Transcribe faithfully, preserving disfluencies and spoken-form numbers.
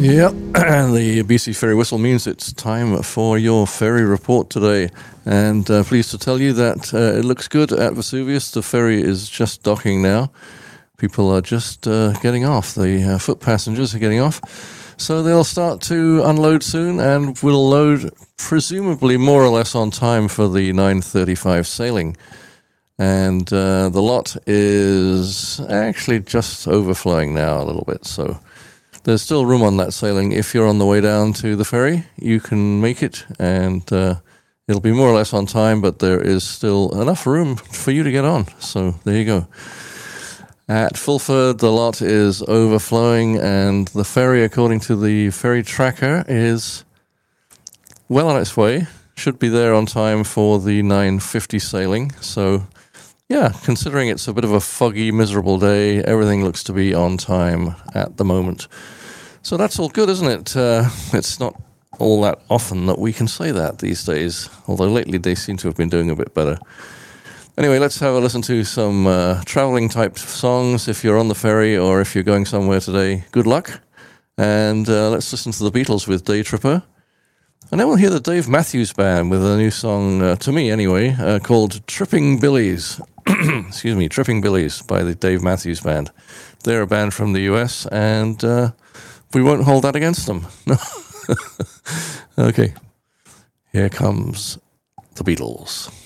Yep, and the B C Ferry whistle means it's time for your ferry report today. And uh, pleased to tell you that uh, it looks good at Vesuvius. The ferry is just docking now. People are just uh, getting off. The uh, foot passengers are getting off. So they'll start to unload soon, and will load presumably more or less on time for the nine thirty-five sailing. And uh, the lot is actually just overflowing now a little bit, so there's still room on that sailing. If you're on the way down to the ferry, you can make it, and uh, it'll be more or less on time, but there is still enough room for you to get on. So there you go. At Fulford, the lot is overflowing, and the ferry, according to the ferry tracker, is well on its way. Should be there on time for the nine fifty sailing. So, yeah, considering it's a bit of a foggy, miserable day, everything looks to be on time at the moment. So that's all good, isn't it? Uh, it's not all that often that we can say that these days, although lately they seem to have been doing a bit better. Anyway, let's have a listen to some uh, traveling type songs. If you're on the ferry or if you're going somewhere today, good luck. And uh, let's listen to the Beatles with Day Tripper. And then we'll hear the Dave Matthews Band with a new song, uh, to me anyway, uh, called Tripping Billies. Excuse me, Tripping Billies by the Dave Matthews Band. They're a band from the U S, and uh, we won't hold that against them. Okay, here comes the Beatles.